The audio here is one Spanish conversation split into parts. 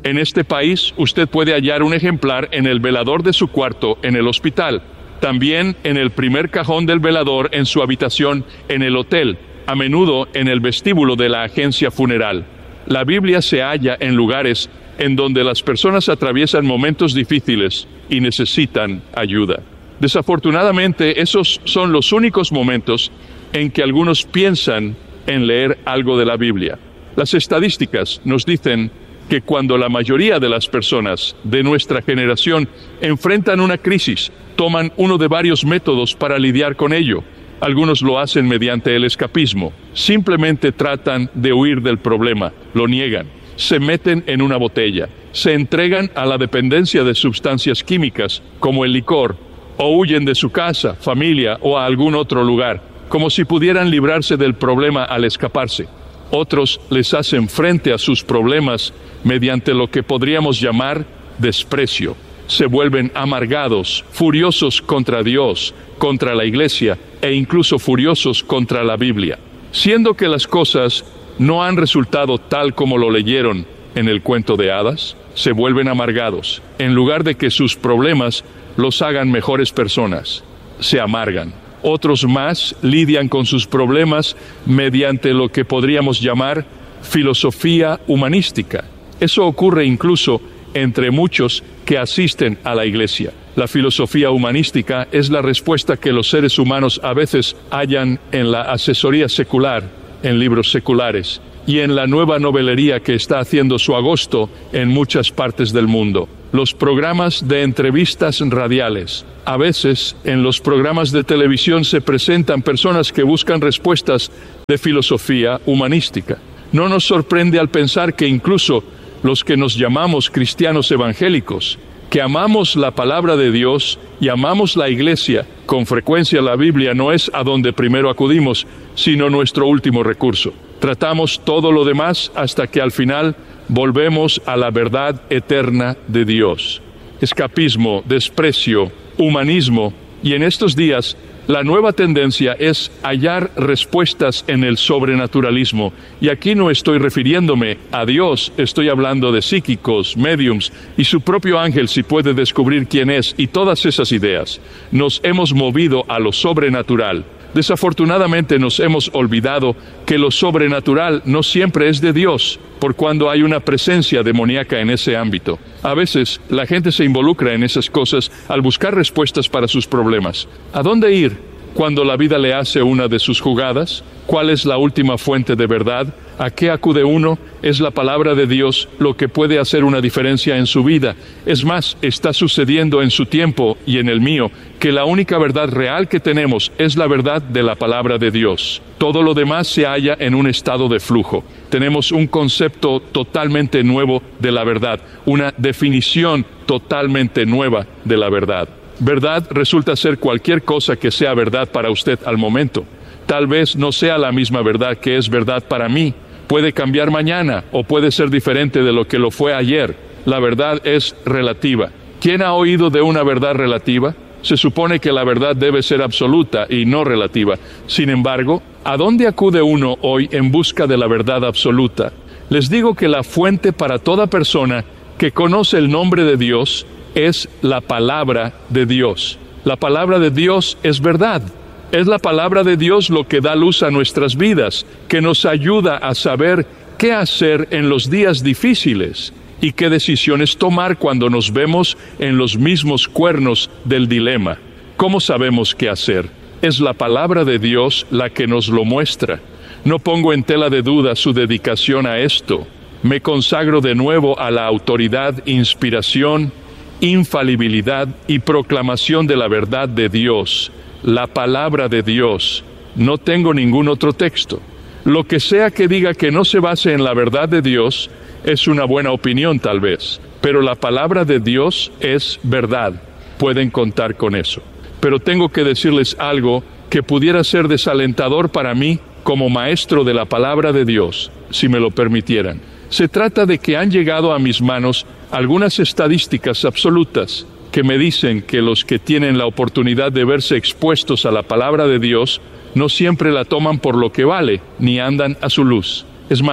En este país, usted puede hallar un ejemplar en el velador de su cuarto en el hospital, también en el primer cajón del velador en su habitación en el hotel, a menudo en el vestíbulo de la agencia funeral. La Biblia se halla en lugares en donde las personas atraviesan momentos difíciles y necesitan ayuda. Desafortunadamente, esos son los únicos momentos en que algunos piensan en leer algo de la Biblia. Las estadísticas nos dicen que cuando la mayoría de las personas de nuestra generación enfrentan una crisis, toman uno de varios métodos para lidiar con ello. Algunos lo hacen mediante el escapismo. Simplemente tratan de huir del problema, lo niegan, se meten en una botella, se entregan a la dependencia de sustancias químicas como el licor, o huyen de su casa, familia o a algún otro lugar, como si pudieran librarse del problema al escaparse. Otros les hacen frente a sus problemas mediante lo que podríamos llamar desprecio. Se vuelven amargados, furiosos contra Dios, contra la iglesia e incluso furiosos contra la Biblia. Siendo que las cosas no han resultado tal como lo leyeron en el cuento de hadas, se vuelven amargados. En lugar de que sus problemas los hagan mejores personas, se amargan. Otros más lidian con sus problemas mediante lo que podríamos llamar filosofía humanística. Eso ocurre incluso entre muchos que asisten a la iglesia. La filosofía humanística es la respuesta que los seres humanos a veces hallan en la asesoría secular, en libros seculares, y en la nueva novelería que está haciendo su agosto en muchas partes del mundo. Los programas de entrevistas radiales. A veces, en los programas de televisión se presentan personas que buscan respuestas de filosofía humanística. No nos sorprende al pensar que incluso los que nos llamamos cristianos evangélicos, que amamos la palabra de Dios y amamos la iglesia, con frecuencia la Biblia no es a donde primero acudimos, sino nuestro último recurso. Tratamos todo lo demás hasta que al final volvemos a la verdad eterna de Dios. Escapismo, desprecio, humanismo, y en estos días la nueva tendencia es hallar respuestas en el sobrenaturalismo. Y aquí no estoy refiriéndome a Dios, estoy hablando de psíquicos, médiums y su propio ángel si puede descubrir quién es, y todas esas ideas. Nos hemos movido a lo sobrenatural. Desafortunadamente nos hemos olvidado que lo sobrenatural no siempre es de Dios, por cuando hay una presencia demoníaca en ese ámbito. A veces la gente se involucra en esas cosas al buscar respuestas para sus problemas. ¿A dónde ir cuando la vida le hace una de sus jugadas? ¿Cuál es la última fuente de verdad? ¿A qué acude uno? Es la palabra de Dios lo que puede hacer una diferencia en su vida. Es más, está sucediendo en su tiempo y en el mío, que la única verdad real que tenemos es la verdad de la palabra de Dios. Todo lo demás se halla en un estado de flujo. Tenemos un concepto totalmente nuevo de la verdad, una definición totalmente nueva de la verdad. Verdad resulta ser cualquier cosa que sea verdad para usted al momento. Tal vez no sea la misma verdad que es verdad para mí. Puede cambiar mañana o puede ser diferente de lo que lo fue ayer. La verdad es relativa. ¿Quién ha oído de una verdad relativa? Se supone que la verdad debe ser absoluta y no relativa. Sin embargo, ¿a dónde acude uno hoy en busca de la verdad absoluta? Les digo que la fuente para toda persona que conoce el nombre de Dios es la palabra de Dios. La palabra de Dios es verdad. Es la palabra de Dios lo que da luz a nuestras vidas, que nos ayuda a saber qué hacer en los días difíciles y qué decisiones tomar cuando nos vemos en los mismos cuernos del dilema. ¿Cómo sabemos qué hacer? Es la palabra de Dios la que nos lo muestra. No pongo en tela de duda su dedicación a esto. Me consagro de nuevo a la autoridad, inspiración, infalibilidad y proclamación de la verdad de Dios. La palabra de Dios. No tengo ningún otro texto. Lo que sea que diga que no se base en la verdad de Dios es una buena opinión tal vez, pero la palabra de Dios es verdad. Pueden contar con eso. Pero tengo que decirles algo que pudiera ser desalentador para mí como maestro de la palabra de Dios, si me lo permitieran. Se trata de que han llegado a mis manos algunas estadísticas absolutas que me dicen que los que tienen la oportunidad de verse expuestos a la palabra de Dios no siempre la toman por lo que vale, ni andan a su luz. Es más,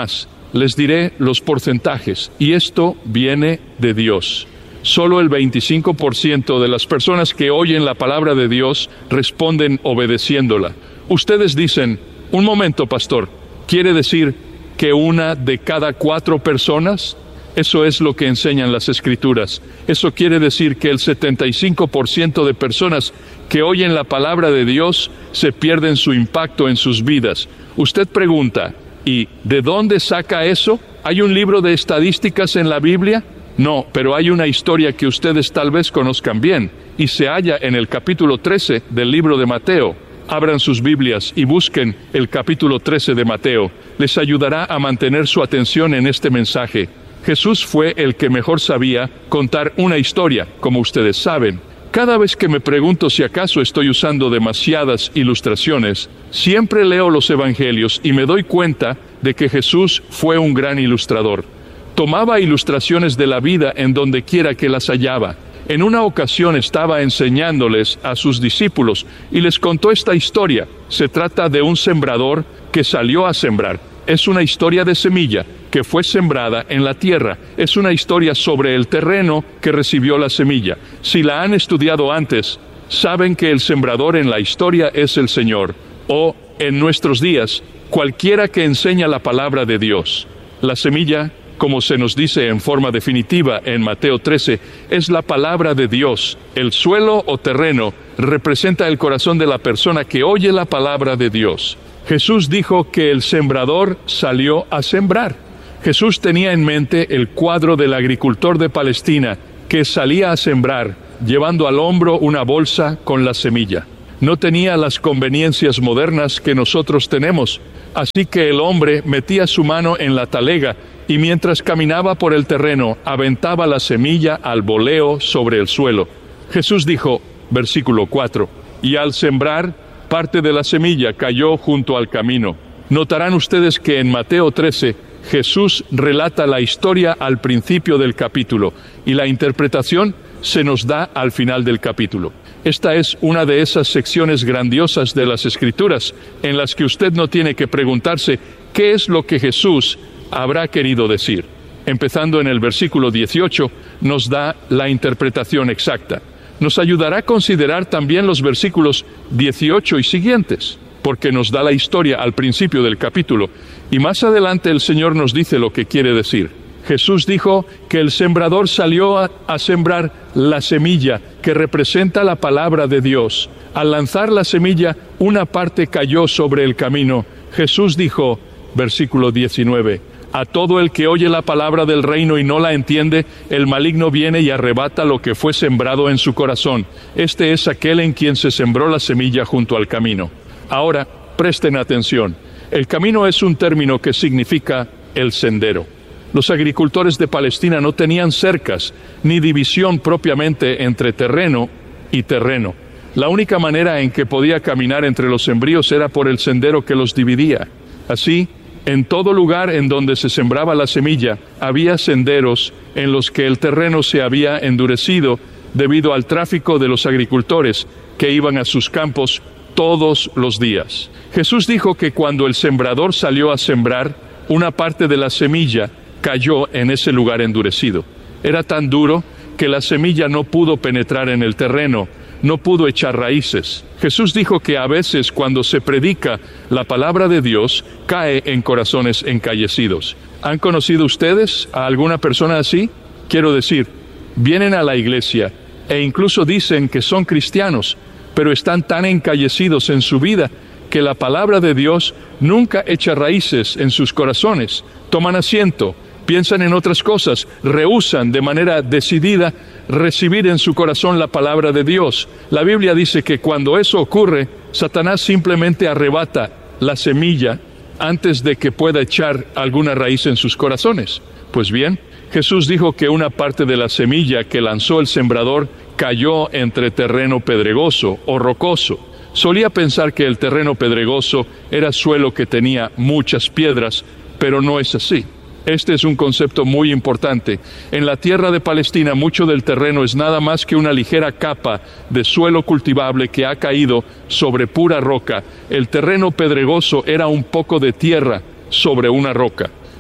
les diré los porcentajes, y esto viene de Dios. Solo el 25% de las personas que oyen la palabra de Dios responden obedeciéndola. Ustedes dicen, un momento, pastor, ¿quiere decir que 1 de cada 4 personas? Eso es lo que enseñan las Escrituras. Eso quiere decir que el 75% de personas que oyen la palabra de Dios se pierden su impacto en sus vidas. Usted pregunta, ¿y de dónde saca eso? ¿Hay un libro de estadísticas en la Biblia? No, pero hay una historia que ustedes tal vez conozcan bien, y se halla en el capítulo 13 del libro de Mateo. Abran sus Biblias y busquen el capítulo 13 de Mateo. Les ayudará a mantener su atención en este mensaje. Jesús fue el que mejor sabía contar una historia, como ustedes saben. Cada vez que me pregunto si acaso estoy usando demasiadas ilustraciones, siempre leo los evangelios y me doy cuenta de que Jesús fue un gran ilustrador. Tomaba ilustraciones de la vida en donde quiera que las hallaba. En una ocasión estaba enseñándoles a sus discípulos y les contó esta historia. Se trata de un sembrador que salió a sembrar. Es una historia de semilla que fue sembrada en la tierra. Es una historia sobre el terreno que recibió la semilla. Si la han estudiado antes, saben que el sembrador en la historia es el Señor. O, en nuestros días, cualquiera que enseña la palabra de Dios. La semilla, como se nos dice en forma definitiva en Mateo 13, es la palabra de Dios. El suelo o terreno representa el corazón de la persona que oye la palabra de Dios. Jesús dijo que el sembrador salió a sembrar. Jesús tenía en mente el cuadro del agricultor de Palestina que salía a sembrar, llevando al hombro una bolsa con la semilla. No tenía las conveniencias modernas que nosotros tenemos, así que el hombre metía su mano en la talega y mientras caminaba por el terreno, aventaba la semilla al voleo sobre el suelo. Jesús dijo, versículo 4, y al sembrar, parte de la semilla cayó junto al camino. Notarán ustedes que en Mateo 13, Jesús relata la historia al principio del capítulo y la interpretación se nos da al final del capítulo. Esta es una de esas secciones grandiosas de las Escrituras en las que usted no tiene que preguntarse qué es lo que Jesús habrá querido decir. Empezando en el versículo 18, nos da la interpretación exacta. Nos ayudará a considerar también los versículos 18 y siguientes, porque nos da la historia al principio del capítulo, y más adelante el Señor nos dice lo que quiere decir. Jesús dijo que el sembrador salió a sembrar la semilla, que representa la palabra de Dios. Al lanzar la semilla, una parte cayó sobre el camino. Jesús dijo, versículo 19, a todo el que oye la palabra del reino y no la entiende, el maligno viene y arrebata lo que fue sembrado en su corazón. Este es aquel en quien se sembró la semilla junto al camino. Ahora, presten atención. El camino es un término que significa el sendero. Los agricultores de Palestina no tenían cercas, ni división propiamente entre terreno y terreno. La única manera en que podía caminar entre los sembríos era por el sendero que los dividía. Así, en todo lugar en donde se sembraba la semilla, había senderos en los que el terreno se había endurecido debido al tráfico de los agricultores que iban a sus campos todos los días. Jesús dijo que cuando el sembrador salió a sembrar, una parte de la semilla cayó en ese lugar endurecido. Era tan duro que la semilla no pudo penetrar en el terreno, no pudo echar raíces. Jesús dijo que a veces cuando se predica la palabra de Dios, cae en corazones encallecidos. ¿Han conocido ustedes a alguna persona así? Quiero decir, vienen a la iglesia e incluso dicen que son cristianos, pero están tan encallecidos en su vida que la palabra de Dios nunca echa raíces en sus corazones. Toman asiento, piensan en otras cosas, rehúsan de manera decidida recibir en su corazón la palabra de Dios. La Biblia dice que cuando eso ocurre, Satanás simplemente arrebata la semilla antes de que pueda echar alguna raíz en sus corazones. Pues bien, Jesús dijo que una parte de la semilla que lanzó el sembrador cayó entre terreno pedregoso o rocoso. Solía pensar que el terreno pedregoso era suelo que tenía muchas piedras, pero no es así. Este es un concepto muy importante. En la tierra de Palestina, mucho del terreno es nada más que una ligera capa de suelo cultivable que ha caído sobre pura roca. El terreno pedregoso era un poco de tierra sobre una roca.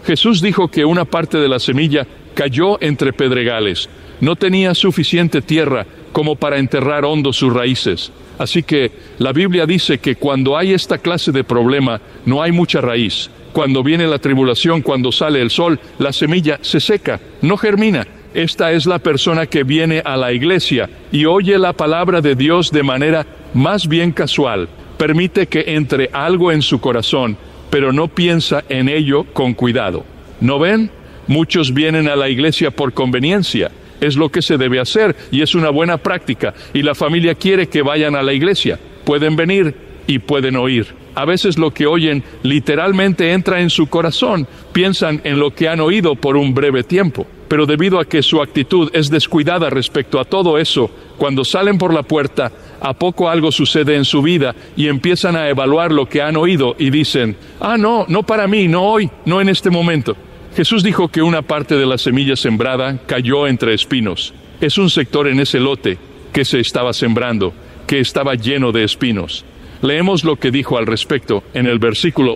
Jesús dijo que una parte de la semilla cayó entre pedregales. No tenía suficiente tierra como para enterrar hondo sus raíces. Así que la Biblia dice que cuando hay esta clase de problema, no hay mucha raíz. Cuando viene la tribulación, cuando sale el sol, la semilla se seca, no germina. Esta es la persona que viene a la iglesia y oye la palabra de Dios de manera más bien casual. Permite que entre algo en su corazón, pero no piensa en ello con cuidado. ¿No ven? Muchos vienen a la iglesia por conveniencia. Es lo que se debe hacer y es una buena práctica. Y la familia quiere que vayan a la iglesia. Pueden venir y pueden oír. A veces lo que oyen literalmente entra en su corazón. Piensan en lo que han oído por un breve tiempo. Pero debido a que su actitud es descuidada respecto a todo eso, cuando salen por la puerta, a poco algo sucede en su vida y empiezan a evaluar lo que han oído y dicen, no para mí, no hoy, no en este momento. Jesús dijo que una parte de la semilla sembrada cayó entre espinos. Es un sector en ese lote que se estaba sembrando, que estaba lleno de espinos. Leemos lo que dijo al respecto en el versículo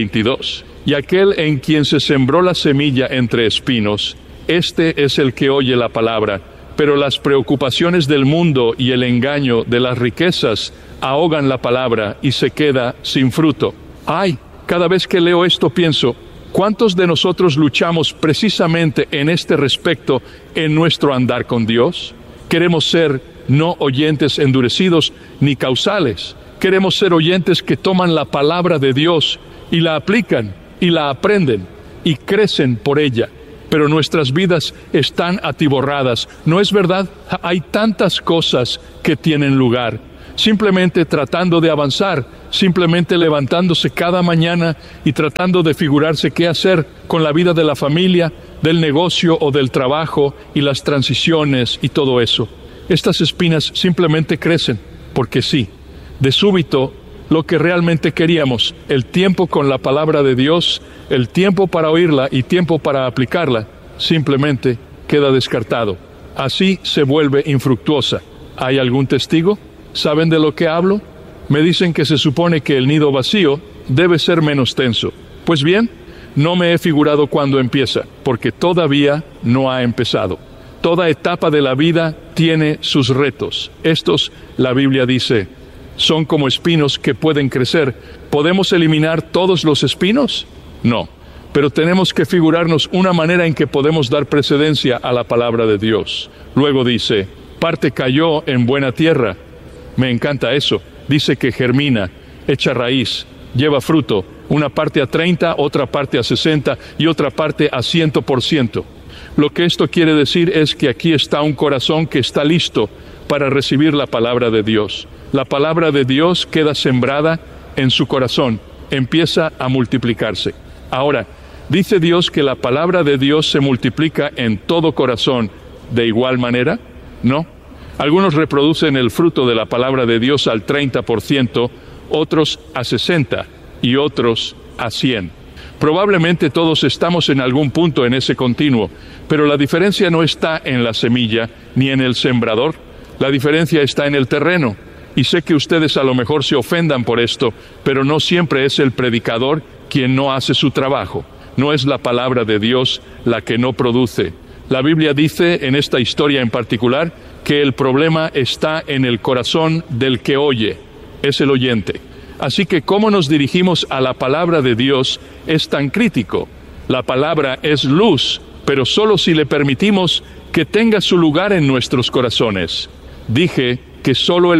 22. Y aquel en quien se sembró la semilla entre espinos, este es el que oye la palabra, pero las preocupaciones del mundo y el engaño de las riquezas ahogan la palabra y se queda sin fruto. Cada vez que leo esto pienso, ¿cuántos de nosotros luchamos precisamente en este respecto en nuestro andar con Dios? Queremos ser no oyentes endurecidos ni causales. Queremos ser oyentes que toman la palabra de Dios y la aplican y la aprenden y crecen por ella. Pero nuestras vidas están atiborradas. ¿No es verdad? Hay tantas cosas que tienen lugar. Simplemente tratando de avanzar, simplemente levantándose cada mañana y tratando de figurarse qué hacer con la vida de la familia, del negocio o del trabajo y las transiciones y todo eso. Estas espinas simplemente crecen, porque sí, de súbito, lo que realmente queríamos, el tiempo con la palabra de Dios, el tiempo para oírla y tiempo para aplicarla, simplemente queda descartado. Así se vuelve infructuosa. ¿Hay algún testigo? ¿Saben de lo que hablo? Me dicen que se supone que el nido vacío debe ser menos tenso. Pues bien, no me he figurado cuándo empieza, porque todavía no ha empezado. Toda etapa de la vida tiene sus retos. Estos, la Biblia dice, son como espinos que pueden crecer. ¿Podemos eliminar todos los espinos? No, pero tenemos que figurarnos una manera en que podemos dar precedencia a la palabra de Dios. Luego dice, parte cayó en buena tierra. Me encanta eso. Dice que germina, echa raíz, lleva fruto. Una parte a 30, otra parte a 60 y otra parte a 100%. Lo que esto quiere decir es que aquí está un corazón que está listo para recibir la palabra de Dios. La palabra de Dios queda sembrada en su corazón, empieza a multiplicarse. Ahora, ¿dice Dios que la palabra de Dios se multiplica en todo corazón de igual manera? No. Algunos reproducen el fruto de la palabra de Dios al 30%, otros a 60% y otros a 100%. Probablemente todos estamos en algún punto en ese continuo, pero la diferencia no está en la semilla ni en el sembrador. La diferencia está en el terreno. Y sé que ustedes a lo mejor se ofendan por esto, pero no siempre es el predicador quien no hace su trabajo. No es la palabra de Dios la que no produce. La Biblia dice en esta historia en particular que el problema está en el corazón del que oye, es el oyente. Así que cómo nos dirigimos a la palabra de Dios es tan crítico. La palabra es luz, pero solo si le permitimos que tenga su lugar en nuestros corazones. Dije que solo el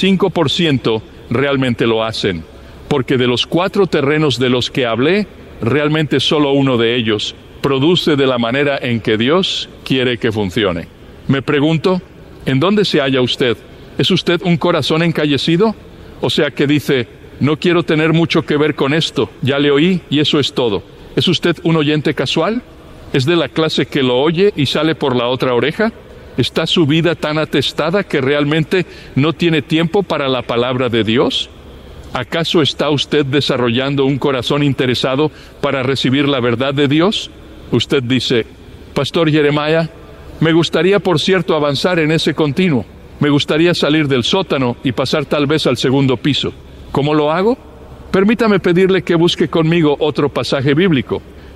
25% realmente lo hacen, porque de los 4 terrenos de los que hablé, realmente solo uno de ellos produce de la manera en que Dios quiere que funcione. Me pregunto, ¿en dónde se halla usted? ¿Es usted un corazón encallecido? O sea que dice, no quiero tener mucho que ver con esto, ya le oí y eso es todo. ¿Es usted un oyente casual? ¿Es de la clase que lo oye y sale por la otra oreja? ¿Está su vida tan atestada que realmente no tiene tiempo para la palabra de Dios? ¿Acaso está usted desarrollando un corazón interesado para recibir la verdad de Dios? Usted dice, Pastor Jeremiah, me gustaría por cierto avanzar en ese continuo. Me gustaría salir del sótano y pasar tal vez al segundo piso. ¿Cómo lo hago? Permítame pedirle que busque conmigo otro pasaje bíblico.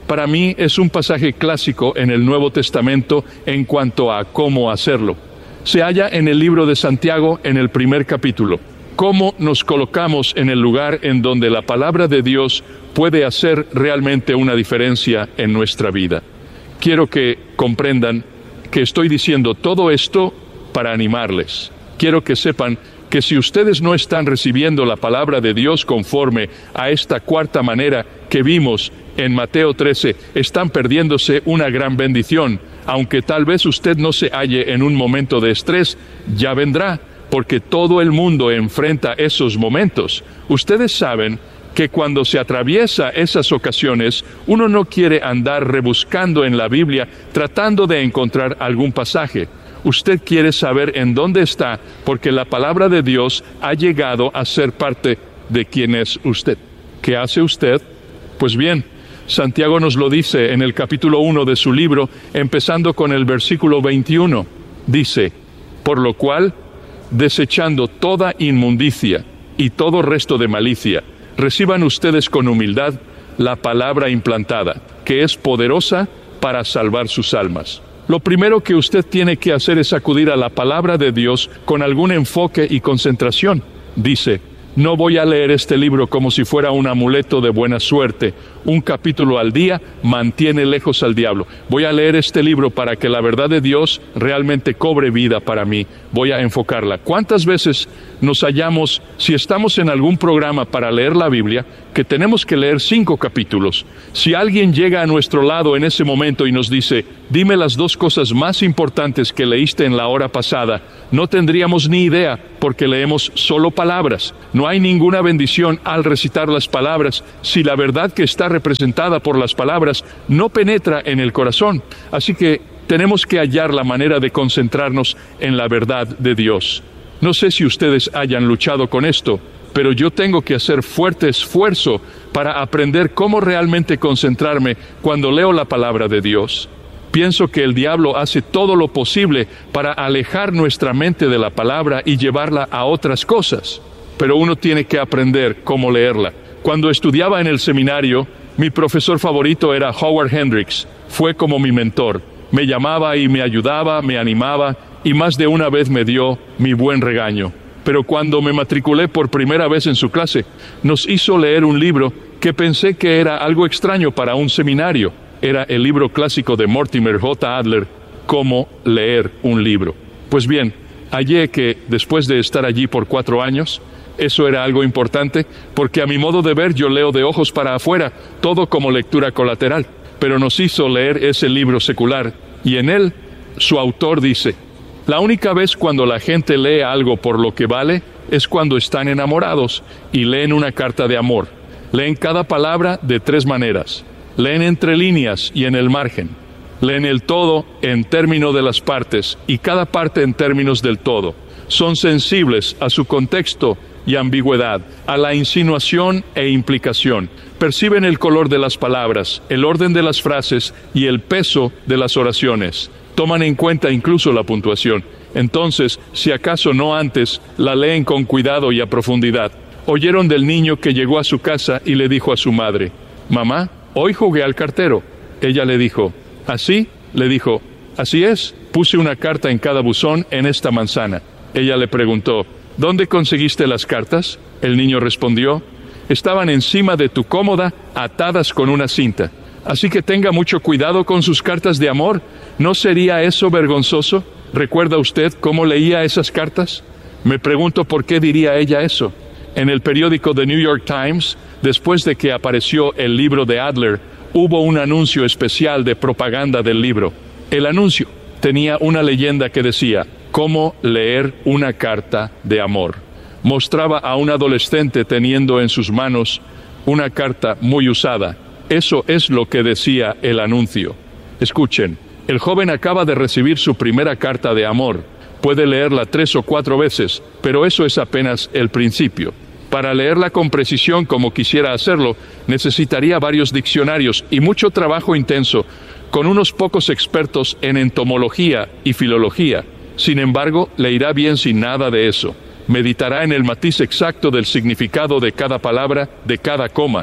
Para mí es un pasaje clásico en el Nuevo Testamento en cuanto a cómo hacerlo. Se halla en el libro de Santiago en el primer capítulo. Cómo nos colocamos en el lugar en donde la palabra de Dios puede hacer realmente una diferencia en nuestra vida. Quiero que comprendan que estoy diciendo todo esto para animarles. Quiero que sepan que si ustedes no están recibiendo la palabra de Dios conforme a esta cuarta manera que vimos en Mateo 13, están perdiéndose una gran bendición. Aunque tal vez usted no se halle en un momento de estrés, ya vendrá, porque todo el mundo enfrenta esos momentos. Ustedes saben que cuando se atraviesa esas ocasiones, uno no quiere andar rebuscando en la Biblia tratando de encontrar algún pasaje. Usted quiere saber en dónde está, porque la palabra de Dios ha llegado a ser parte de quién es usted. ¿Qué hace usted? Pues bien, Santiago nos lo dice en el capítulo 1 de su libro, empezando con el versículo 21. Dice, por lo cual, desechando toda inmundicia y todo resto de malicia, reciban ustedes con humildad la palabra implantada, que es poderosa para salvar sus almas. Lo primero que usted tiene que hacer es acudir a la palabra de Dios con algún enfoque y concentración. Dice, no voy a leer este libro como si fuera un amuleto de buena suerte. Un capítulo al día mantiene lejos al diablo. Voy a leer este libro para que la verdad de Dios realmente cobre vida para mí. Voy a enfocarla. ¿Cuántas veces nos hallamos, si estamos en algún programa para leer la Biblia, que tenemos que leer 5 capítulos? Si alguien llega a nuestro lado en ese momento y nos dice, dime las 2 cosas más importantes que leíste en la hora pasada, no tendríamos ni idea, porque leemos solo palabras. No hay ninguna bendición al recitar las palabras si la verdad que está representada por las palabras no penetra en el corazón. Así que tenemos que hallar la manera de concentrarnos en la verdad de Dios. No sé si ustedes hayan luchado con esto, pero yo tengo que hacer fuerte esfuerzo para aprender cómo realmente concentrarme cuando leo la palabra de Dios. Pienso que el diablo hace todo lo posible para alejar nuestra mente de la palabra y llevarla a otras cosas. Pero uno tiene que aprender cómo leerla. Cuando estudiaba en el seminario, mi profesor favorito era Howard Hendricks. Fue como mi mentor. Me llamaba y me ayudaba, me animaba, y más de una vez me dio mi buen regaño. Pero cuando me matriculé por primera vez en su clase, nos hizo leer un libro que pensé que era algo extraño para un seminario. Era el libro clásico de Mortimer J. Adler, Cómo leer un libro. Pues bien, hallé que después de estar allí por 4 años, eso era algo importante, porque a mi modo de ver yo leo de ojos para afuera, todo como lectura colateral. Pero nos hizo leer ese libro secular, y en él su autor dice, la única vez cuando la gente lee algo por lo que vale es cuando están enamorados y leen una carta de amor. Leen cada palabra de 3 maneras. Leen entre líneas y en el margen. Leen el todo en términos de las partes y cada parte en términos del todo. Son sensibles a su contexto y ambigüedad, a la insinuación e implicación. Perciben el color de las palabras, el orden de las frases y el peso de las oraciones. Toman en cuenta incluso la puntuación. Entonces, si acaso no antes, la leen con cuidado y a profundidad. Oyeron del niño que llegó a su casa y le dijo a su madre, «Mamá, hoy jugué al cartero». Ella le dijo, «¿Así?» Le dijo, «Así es, puse una carta en cada buzón en esta manzana». Ella le preguntó, «¿Dónde conseguiste las cartas?» El niño respondió, «Estaban encima de tu cómoda, atadas con una cinta. Así que tenga mucho cuidado con sus cartas de amor. ¿No sería eso vergonzoso? ¿Recuerda usted cómo leía esas cartas?» Me pregunto por qué diría ella eso. En el periódico The New York Times, después de que apareció el libro de Adler, hubo un anuncio especial de propaganda del libro. El anuncio tenía una leyenda que decía, «Cómo leer una carta de amor». Mostraba a un adolescente teniendo en sus manos una carta muy usada. Eso es lo que decía el anuncio. Escuchen, el joven acaba de recibir su primera carta de amor. Puede leerla 3 o 4 veces, pero eso es apenas el principio. Para leerla con precisión como quisiera hacerlo, necesitaría varios diccionarios y mucho trabajo intenso, con unos pocos expertos en entomología y filología. Sin embargo, le irá bien sin nada de eso. Meditará en el matiz exacto del significado de cada palabra, de cada coma.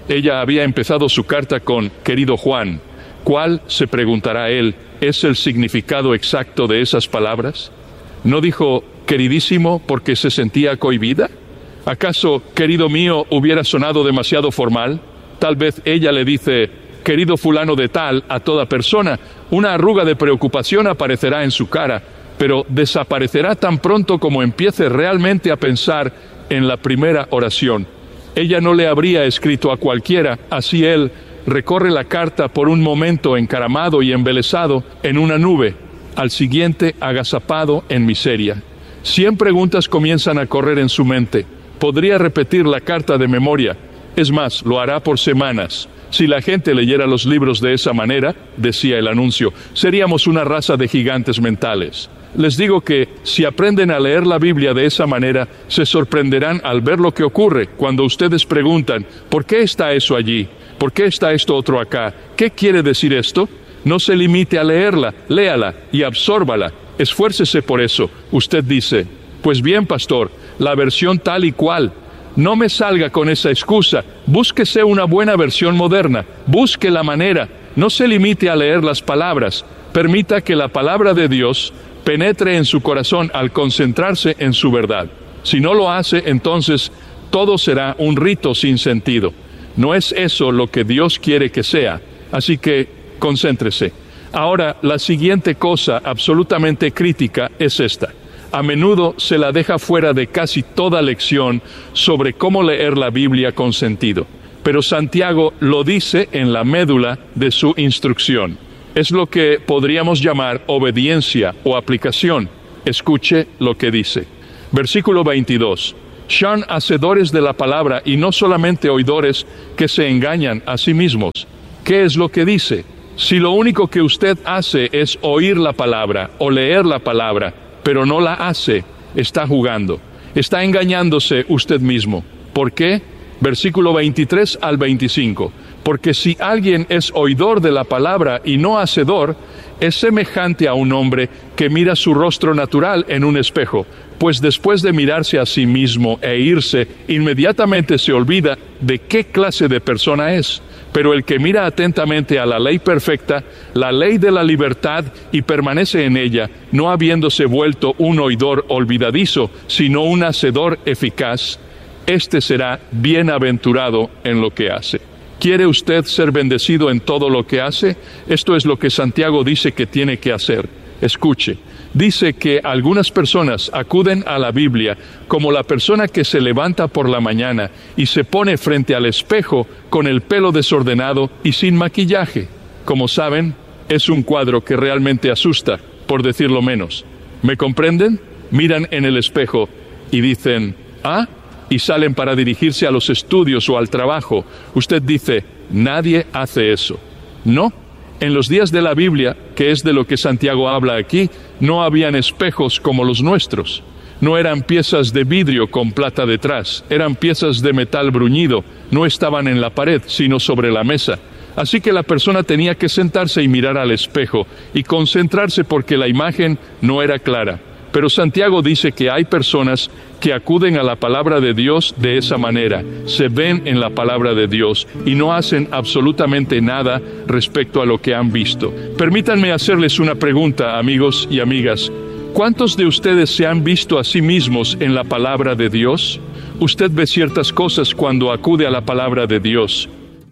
Ella había empezado su carta con «Querido Juan». ¿Cuál, se preguntará él, es el significado exacto de esas palabras? ¿No dijo «queridísimo» porque se sentía cohibida? ¿Acaso «querido mío» hubiera sonado demasiado formal? Tal vez ella le dice «querido fulano de tal» a toda persona. Una arruga de preocupación aparecerá en su cara, pero desaparecerá tan pronto como empiece realmente a pensar en la primera oración. Ella no le habría escrito a cualquiera, así él recorre la carta por un momento encaramado y embelesado en una nube, al siguiente agazapado en miseria. 100 preguntas comienzan a correr en su mente. Podría repetir la carta de memoria. Es más, lo hará por semanas. Si la gente leyera los libros de esa manera, decía el anuncio, seríamos una raza de gigantes mentales. Les digo que, si aprenden a leer la Biblia de esa manera, se sorprenderán al ver lo que ocurre cuando ustedes preguntan, ¿por qué está eso allí? ¿Por qué está esto otro acá? ¿Qué quiere decir esto? No se limite a leerla, léala y absórbala. Esfuércese por eso. Usted dice, pues bien, pastor, la versión tal y cual. No me salga con esa excusa. Búsquese una buena versión moderna. Busque la manera. No se limite a leer las palabras. Permita que la palabra de Dios penetre en su corazón al concentrarse en su verdad. Si no lo hace, entonces todo será un rito sin sentido. No es eso lo que Dios quiere que sea. Así que concéntrese. Ahora, la siguiente cosa absolutamente crítica es esta. A menudo se la deja fuera de casi toda lección sobre cómo leer la Biblia con sentido. Pero Santiago lo dice en la médula de su instrucción. Es lo que podríamos llamar obediencia o aplicación. Escuche lo que dice. Versículo 22. Sean hacedores de la palabra y no solamente oidores que se engañan a sí mismos. ¿Qué es lo que dice? Si lo único que usted hace es oír la palabra o leer la palabra, pero no la hace, está jugando. Está engañándose usted mismo. ¿Por qué? Versículo 23 al 25. Porque si alguien es oidor de la palabra y no hacedor, es semejante a un hombre que mira su rostro natural en un espejo, pues después de mirarse a sí mismo e irse, inmediatamente se olvida de qué clase de persona es. Pero el que mira atentamente a la ley perfecta, la ley de la libertad, y permanece en ella, no habiéndose vuelto un oidor olvidadizo, sino un hacedor eficaz, éste será bienaventurado en lo que hace. ¿Quiere usted ser bendecido en todo lo que hace? Esto es lo que Santiago dice que tiene que hacer. Escuche. Dice que algunas personas acuden a la Biblia como la persona que se levanta por la mañana y se pone frente al espejo con el pelo desordenado y sin maquillaje. Como saben, es un cuadro que realmente asusta, por decirlo menos. ¿Me comprenden? Miran en el espejo y dicen, ¿ah? Y salen para dirigirse a los estudios o al trabajo. Usted dice, nadie hace eso. No. En los días de la Biblia, que es de lo que Santiago habla aquí, no habían espejos como los nuestros. No eran piezas de vidrio con plata detrás, eran piezas de metal bruñido, no estaban en la pared, sino sobre la mesa. Así que la persona tenía que sentarse y mirar al espejo y concentrarse porque la imagen no era clara. Pero Santiago dice que hay personas que acuden a la palabra de Dios de esa manera, se ven en la palabra de Dios y no hacen absolutamente nada respecto a lo que han visto. Permítanme hacerles una pregunta, amigos y amigas. ¿Cuántos de ustedes se han visto a sí mismos en la palabra de Dios? Usted ve ciertas cosas cuando acude a la palabra de Dios.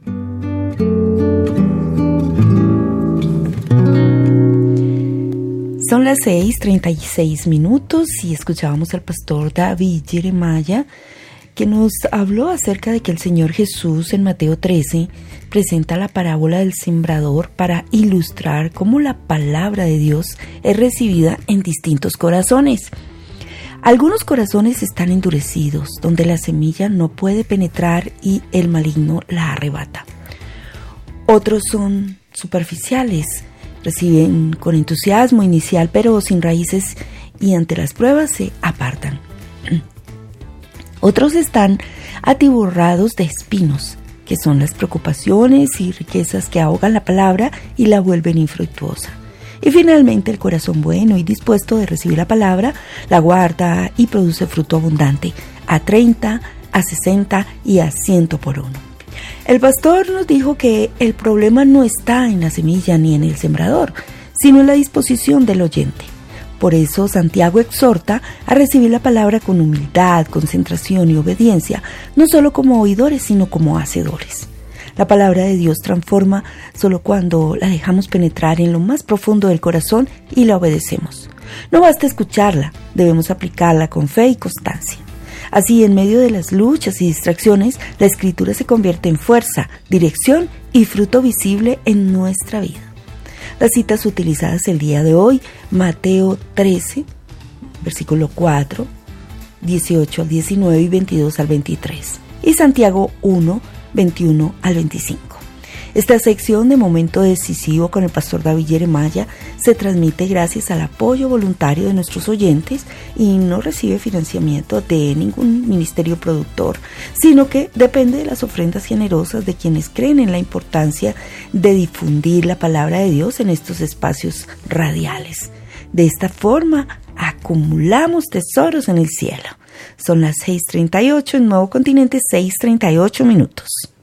Son las 6:36 y escuchábamos al pastor David Jeremiah, que nos habló acerca de que el Señor Jesús en Mateo 13 presenta la parábola del sembrador para ilustrar cómo la palabra de Dios es recibida en distintos corazones. Algunos corazones están endurecidos, donde la semilla no puede penetrar y el maligno la arrebata. Otros son superficiales, reciben con entusiasmo inicial pero sin raíces y ante las pruebas se apartan. Otros están atiborrados de espinos, que son las preocupaciones y riquezas que ahogan la palabra y la vuelven infructuosa. Y finalmente el corazón bueno y dispuesto de recibir la palabra la guarda y produce fruto abundante, a 30, a 60 y a 100 por uno. El pastor nos dijo que el problema no está en la semilla ni en el sembrador, sino en la disposición del oyente. Por eso Santiago exhorta a recibir la palabra con humildad, concentración y obediencia, no solo como oidores, sino como hacedores. La palabra de Dios transforma solo cuando la dejamos penetrar en lo más profundo del corazón y la obedecemos. No basta escucharla, debemos aplicarla con fe y constancia. Así, en medio de las luchas y distracciones, la Escritura se convierte en fuerza, dirección y fruto visible en nuestra vida. Las citas utilizadas el día de hoy: Mateo 13, versículo 4, 18 al 19 y 22 al 23, y Santiago 1, 21 al 25. Esta sección de Momento Decisivo con el pastor David Jeremiah se transmite gracias al apoyo voluntario de nuestros oyentes y no recibe financiamiento de ningún ministerio productor, sino que depende de las ofrendas generosas de quienes creen en la importancia de difundir la palabra de Dios en estos espacios radiales. De esta forma, acumulamos tesoros en el cielo. Son las 6:38 en Nuevo Continente, 6:38 minutos.